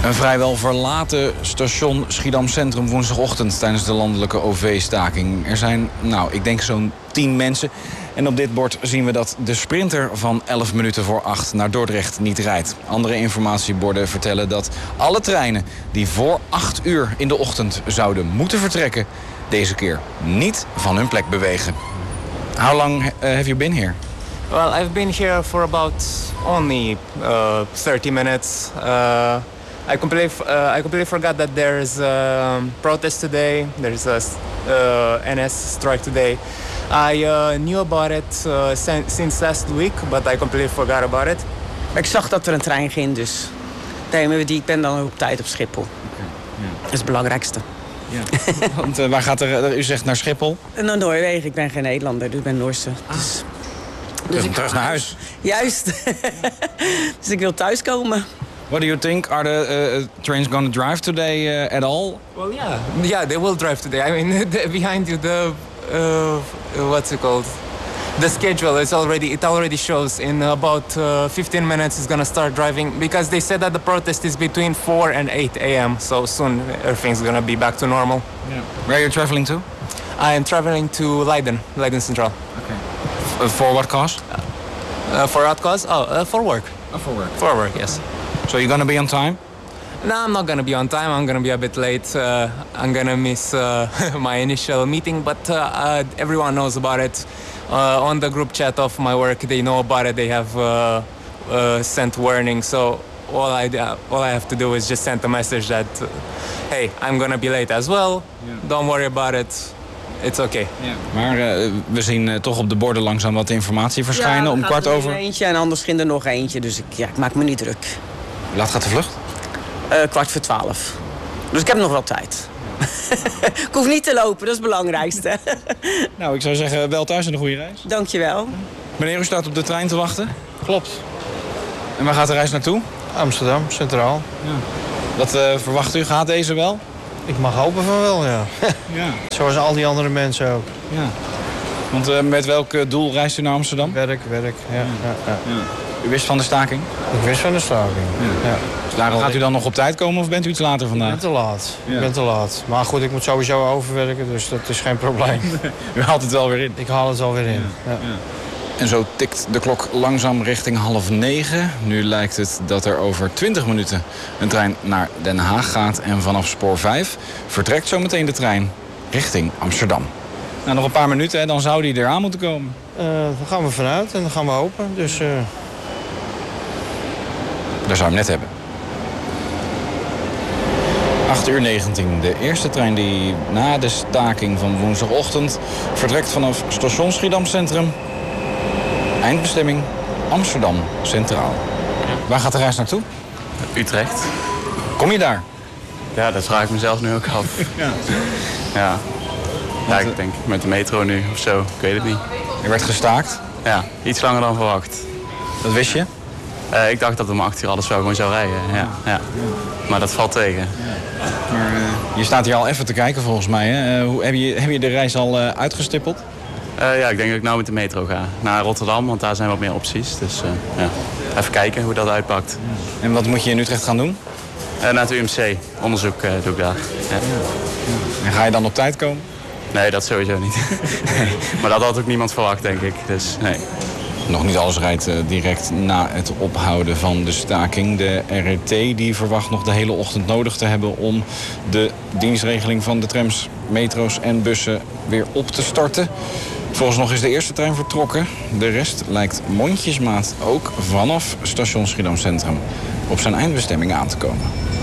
Een vrijwel verlaten station Schiedam Centrum woensdagochtend tijdens de landelijke OV-staking. Er zijn, ik denk zo'n 10 mensen. En op dit bord zien we dat de sprinter van 11 minuten voor 8 naar Dordrecht niet rijdt. Andere informatieborden vertellen dat alle treinen die voor 8 uur in de ochtend zouden moeten vertrekken, deze keer niet van hun plek bewegen. How long have you been here? Well, I've been here for about only 30 minutes. I completely forgot that there's a protest today. There's a NS strike today. I knew about it since last week, but I completely forgot about it. Ik zag dat er een trein ging, dus ik ben dan op tijd op Schiphol. Okay, yeah. Dat is het belangrijkste. Ja. Want waar gaat u zegt naar Schiphol? Naar Noorwegen. Ik ben geen Nederlander, dus ik ben Noorse. Dus ik terug naar huis. Juist. Dus ik wil thuiskomen. What do you think? Are the trains going to drive today at all? Well, yeah, they will drive today. I mean, behind you, what's it called? The schedule is already shows in about 15 minutes it's gonna start driving, because they said that the protest is between 4 and 8 a.m. So soon everything's gonna be back to normal. Yeah. Where are you traveling to? I am traveling to Leiden Central. Okay. For what cause? For what cause? For work. Oh, for work. For work, yes. So you're gonna be on time? No, I'm not gonna be on time. I'm gonna be a bit late. I'm gonna miss my initial meeting, but everyone knows about it. On the group chat of my work, they know about it. They have sent warning. So all I have to do is just send a message that, hey, I'm gonna be late as well. Yeah. Don't worry about it. It's okay. Yeah. Maar we zien toch op de borden langzaam wat informatie verschijnen. Om 15:15. Eentje en anders ging er nog eentje. Dus ik maak me niet druk. Hoe laat gaat de vlucht? 11:15. Dus ik heb nog wel tijd. Ik hoef niet te lopen, dat is het belangrijkste. Nou, ik zou zeggen, wel thuis en een goede reis. Dankjewel. Meneer, u staat op de trein te wachten? Klopt. En waar gaat de reis naartoe? Amsterdam, Centraal. Ja. Wat verwacht u? Gaat deze wel? Ik mag hopen van wel, ja. Ja. Zoals al die andere mensen ook. Ja. Want met welk doel reist u naar Amsterdam? Werk, ja. U wist van de staking? Ik wist van de staking, ja. Dus daarom gaat u dan nog op tijd komen of bent u iets later vandaag? Ik ben te laat. Ik ben te laat. Maar goed, ik moet sowieso overwerken, dus dat is geen probleem. U haalt het wel weer in? Ik haal het wel weer in, ja. En zo tikt de klok langzaam richting 8:30. Nu lijkt het dat er over 20 minuten een trein naar Den Haag gaat. En vanaf spoor 5 vertrekt zometeen de trein richting Amsterdam. Nou, nog een paar minuten, hè, dan zou die eraan moeten komen. Daar gaan we vanuit en dan gaan we hopen. Dus, Daar zou je hem net hebben. 8:19. De eerste trein die na de staking van woensdagochtend vertrekt vanaf station Schiedam Centrum. Eindbestemming Amsterdam Centraal. Waar gaat de reis naartoe? Utrecht. Kom je daar? Ja, dat vraag ik mezelf nu ook af. Ja, ik denk met de metro nu of zo. Ik weet het niet. Er werd gestaakt? Ja, iets langer dan verwacht. Dat wist je? Ik dacht dat om 8 uur alles wel gewoon zou rijden. Ja. Maar dat valt tegen. Maar je staat hier al even te kijken volgens mij. Hè? Heb je de reis al uitgestippeld? Ja, ik denk dat ik nou met de metro ga. Naar Rotterdam, want daar zijn wat meer opties. Dus even kijken hoe dat uitpakt. En wat moet je in Utrecht gaan doen? Naar het UMC. Onderzoek doe ik daar. Ja. En ga je dan op tijd komen? Nee, dat sowieso niet. Nee. Maar dat had ook niemand verwacht, denk ik. Dus nee. Nog niet alles rijdt direct na het ophouden van de staking. De RET die verwacht nog de hele ochtend nodig te hebben om de dienstregeling van de trams, metro's en bussen weer op te starten. Volgens nog is de eerste trein vertrokken. De rest lijkt mondjesmaat ook vanaf station Schiedam Centrum op zijn eindbestemming aan te komen.